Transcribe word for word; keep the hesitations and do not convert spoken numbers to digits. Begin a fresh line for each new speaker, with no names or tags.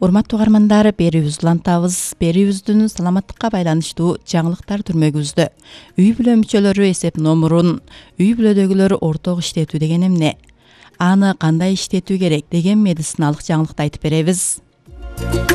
Урматтуу угармандар, берүүбүз улантабыз. Берүүбүздүн саламаттыкка байланыштуу жаңылыктар түрмөгүбүздө. Үй бүлө мүчөлөрү эсеп номурун үй бүлөдөгүлөр орток иштетүү деген эмне? Аны кандай иштетүү керек деген медициналык жаңылыкты айтып беребиз.